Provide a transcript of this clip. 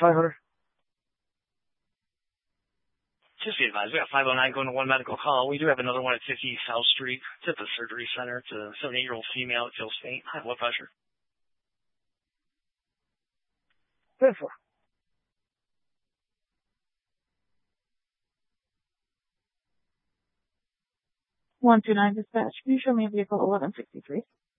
500. Just be advised, we got 509 going to one medical call. We do have another one at 50 South Street. It's at the surgery center. It's a 78-year-old female that feels faint, high blood pressure. 10-4. 129 dispatch. Can you show me a vehicle 1163?